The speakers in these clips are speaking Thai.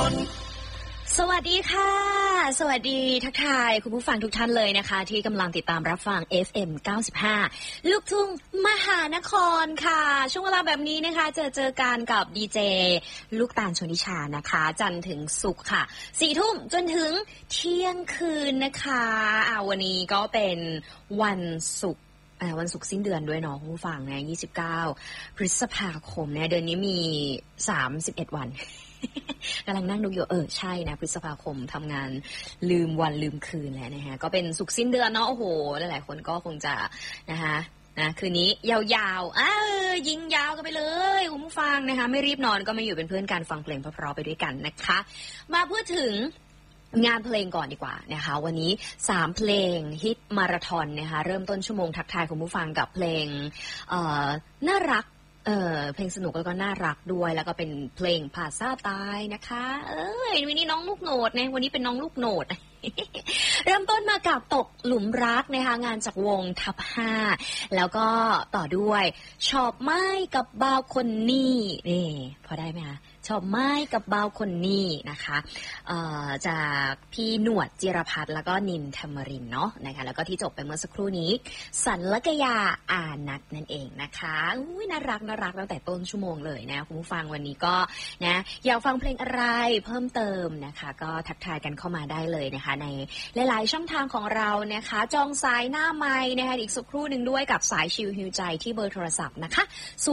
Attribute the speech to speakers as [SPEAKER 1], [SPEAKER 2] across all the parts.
[SPEAKER 1] สวัสดีค่ะสวัสดีทักทายคุณผู้ฟังทุกท่านเลยนะคะที่กำลังติดตามรับฟัง FM 95ลูกทุ่งมหานครค่ะช่วงเวลาแบบนี้นะคะเจอกันกับดีเจลูกตาลชนิชานะคะจันทร์ถึงศุกร์ค่ะ 4 ทุ่มจนถึงเที่ยงคืนนะคะวันนี้ก็เป็นวันศุกร์วันศุกร์สิ้นเดือนด้วยเนาะคุณผู้ฟังนะ29 พฤษภาคมเนี่ยเดือนนี้มี31 วันกำลังนั่งดูอยู่ใช่นะพฤษภาคมทำงานลืมวันลืมคืนแล้วนะคะก็เป็นศุกร์สิ้นเดือนเนาะโอ้โหหลายๆคนก็คงจะนะคะคืนนี้ยาวๆยิงยาวกันไปเลยคุณผู้ฟังนะคะไม่รีบนอนก็มาอยู่เป็นเพื่อนกันฟังเพลงเพราะๆไปด้วยกันนะคะมาพูดถึงงานเพลงก่อนดีกว่านะคะวันนี้3เพลงฮิตมาราธอนนะคะเริ่มต้นชั่วโมงทักทายคุณผู้ฟังกับเพลงน่ารักเพลงสนุกแล้วก็น่ารักด้วยแล้วก็เป็นเพลงภาษาใต้นะคะวันนี้น้องลูกโหนดนะวันนี้เป็นน้องลูกโหนด เริ่มต้นมากับตกหลุมรักนะคะงานจากวงทับ5แล้วก็ต่อด้วยชอบไม้กับบ่าวคนนี้นี่พอได้ไหมคะชอบไม้กับบ่าวคนนี้นะคะจากพี่หนวดจิรพัฒน์แล้วก็นินธรรมรินทร์เนาะนะคะแล้วก็ที่จบไปเมื่อสักครู่นี้สันละกยาอานัทนั่นเองนะคะน่ารักตั้งแต่ต้นชั่วโมงเลยนะคุณผู้ฟังวันนี้ก็นะอยากฟังเพลงอะไรเพิ่มเติมนะคะก็ทักทายกันเข้ามาได้เลยนะคะในหลายๆช่องทางของเรานะคะจองสายหน้าไมค์นะคะอีกสักครู่หนึ่งด้วยกับสายชิลฮิวใจที่เบอร์โทรศัพท์นะคะ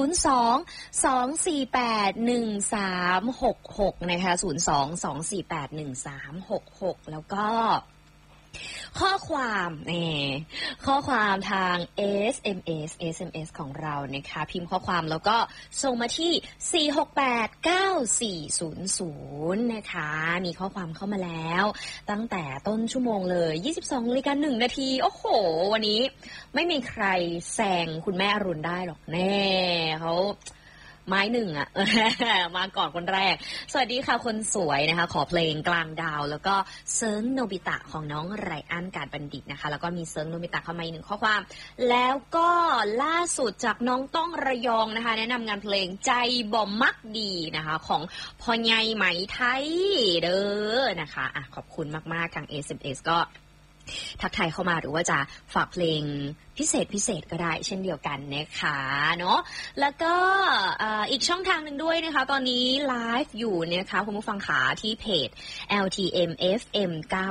[SPEAKER 1] 02-248-1366นะคะ02-248-1366แล้วก็ข้อความข้อความทาง SMS ของเรานะคะพิมพ์ข้อความแล้วก็ส่งมาที่4689400นะคะมีข้อความเข้ามาแล้วตั้งแต่ต้นชั่วโมงเลย22:01 นาทีโอ้โหวันนี้ไม่มีใครแซงคุณแม่อรุณได้หรอกแน่เขาไม้หนึ่งอะ มาก่อนคนแรกสวัสดีค่ะคนสวยนะคะขอเพลงกลางดาวแล้วก็เซิร์งโนบิตะของน้องไรอันการบัณฑิตนะคะแล้วก็มีเซิร์งโนบิตะเข้ามาอีก1ข้อความแล้วก็ล่าสุดจากน้องต้องระยองนะคะแนะนำงานเพลงใจบ่มักดีนะคะของพ่อใหญ่ไหมไทยเด้อนะคะขอบคุณมากๆทาง SMS ก็ทักทายเข้ามาหรือว่าจะฝากเพลงพิเศษก็ได้เช่นเดียวกันนะคะเนาะแล้วก็อีกช่องทางหนึ่งด้วยนะคะตอนนี้ไลฟ์อยู่นะคะคุณผู้ฟังขาที่เพจ LTM FM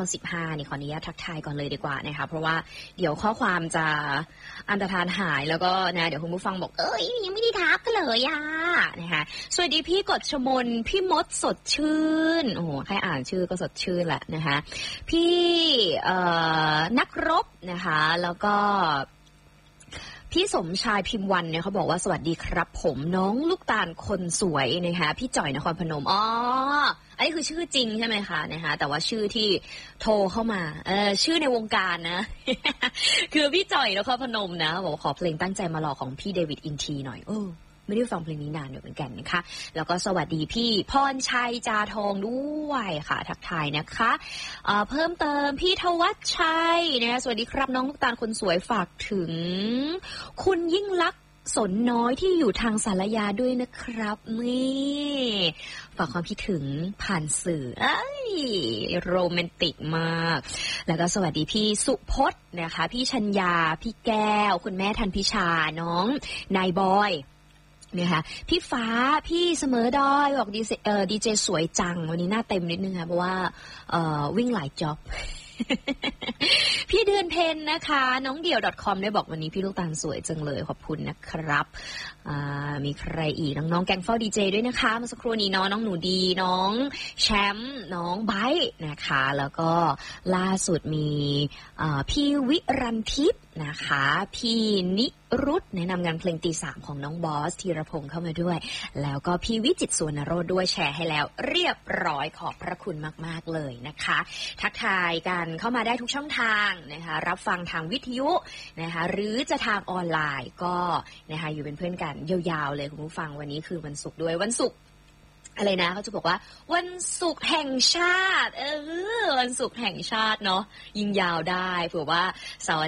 [SPEAKER 1] 95นี่ขออนุญาตทักทายก่อนเลยดีกว่านะคะเพราะว่าเดี๋ยวข้อความจะอันตรธานหายแล้วก็นะเดี๋ยวคุณผู้ฟังบอกยังไม่ได้ทักกันเลยนะคะสวัสดีพี่กฎชมนพี่มดสดชื่นโอ้โหแค่อ่านชื่อก็สดชื่นแหละนะคะพี่นักรบนะคะแล้วก็พี่สมชายพิมพ์วันเนี่ยเขาบอกว่าสวัสดีครับผมน้องลูกตาลคนสวยนะคะพี่จ่อยนครพนมอันนี้คือชื่อจริงใช่ไหมคะนะคะแต่ว่าชื่อที่โทรเข้ามาชื่อในวงการนะ คือพี่จ่อยนครพนมนะบอกขอเพลงตั้งใจมารอของพี่เดวิดอินทีหน่อยไม่ได้ฟังเพลงนี้นานเหมือนกันนะคะแล้วก็สวัสดีพี่พรชัยจาทองด้วยค่ะทักทายนะคะเพิ่มเติมพี่ทวัชชัยนะสวัสดีครับน้องลูกตาลคนสวยฝากถึงคุณยิ่งลักษณ์สนน้อยที่อยู่ทางสารยาด้วยนะครับนี่ฝากความคิดถึงผ่านสื่อโรแมนติกมากแล้วก็สวัสดีพี่สุพจน์นะคะพี่ชัญญาพี่แก้วคุณแม่ทันพิชาน้องนายบอยนะคะพี่ฟ้าพี่เสมอดอยบอกดีเจสวยจังวันนี้หน้าเต็มนิดนึงค่ะเพราะว่าวิ่งหลายจ็อบ พี่เดือนเพนนะคะน้องเดี่ยว .com ได้บอกวันนี้พี่ลูกตาลสวยจังเลยขอบคุณนะครับมีใครอีกน้องๆแกงเฝ้าดีเจด้วยนะคะเมื่อสักครู่นี้น้องหนูดีน้องแชมป์น้องไบท์นะคะแล้วก็ล่าสุดมีพี่วิรันทิพย์นะคะพี่นิรุตแนะนำงานเพลงตี3ของน้องบอสธีรพงษ์เข้ามาด้วยแล้วก็พี่วิจิตรสุวรรณโรจน์ด้วยแชร์ให้แล้วเรียบร้อยขอบพระคุณมากๆเลยนะคะทักทายกันเข้ามาได้ทุกช่องทางนะคะรับฟังทางวิทยุนะคะหรือจะทางออนไลน์ก็นะคะอยู่เป็นเพื่อนกันยาวๆเลยคุณผู้ฟังวันนี้คือวันศุกร์ด้วยวันศุกร์อะไรนะเขาจะบอกว่าวันศุกร์แห่งชาติวันศุกร์แห่งชาติเนาะยิงยาวได้เผื่อว่าเสาร์อาทิตย์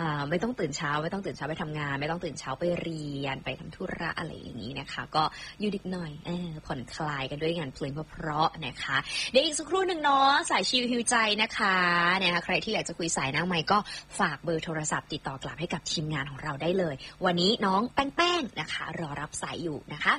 [SPEAKER 1] ไม่ต้องตื่นเช้าไปทำงานไม่ต้องตื่นเช้าไปเรียนไปทำธุระอะไรอย่างนี้นะคะก็อยู่ดิกหน่อยผ่อนคลายกันด้วยงานเพลงเพราะๆนะคะเดี๋ยวอีกสักครู่หนึ่งเนาะสายชิลฮิวใจนะคะใครที่อยากจะคุยสายหน้าไมค์ก็ฝากเบอร์โทรศัพท์ติดต่อกลับให้กับทีมงานของเราได้เลยวันนี้น้องแป้งนะคะรอรับสายอยู่นะคะ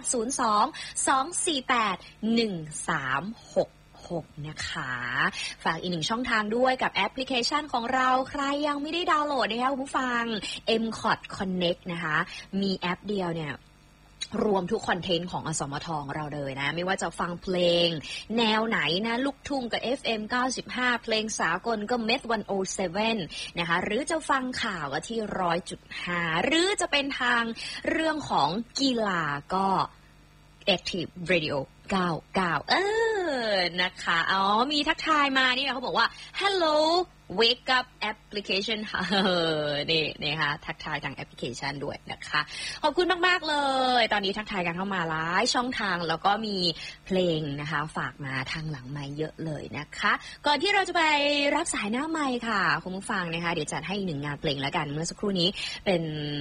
[SPEAKER 1] 02-248-1366นะคะฝากอีกหนึ่งช่องทางด้วยกับแอปพลิเคชันของเราใครยังไม่ได้ดาวน์โหลดนะคะคุณผู้ฟัง MCOT Connect นะคะมีแอปเดียวเนี่ยรวมทุกคอนเทนต์ของอสมทของเราเลยนะไม่ว่าจะฟังเพลงแนวไหนนะลูกทุ่งกับ FM 95เพลงสากลก็ Met 107นะคะหรือจะฟังข่าวก็ที่ 100.5 หรือจะเป็นทางเรื่องของกีฬาก็ Active Radio 99นะคะมีทักทายมานี่เขาบอกว่า Hello Wake Up Application นี่ค่ะทักทายทางแอปพลิเคชันด้วยนะคะขอบคุณมากๆเลยตอนนี้ทักทายกันเข้ามาหลายช่องทางแล้วก็มีเพลงนะคะฝากมาทางหลังไมค์เยอะเลยนะคะก่อนที่เราจะไปรับสายหน้าไมค์ค่ะคุณผู้ฟังนะคะเดี๋ยวจัดให้อีกหนึ่งงานเพลงแล้วกันเมื่อสักครู่นี้เป็น